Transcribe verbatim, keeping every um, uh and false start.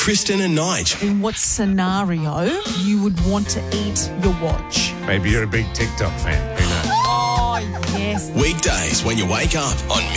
Kristen and Nige. In what scenario you would want to eat your watch? Maybe you're a big TikTok fan. Who knows? Oh, yes. Weekdays when you wake up on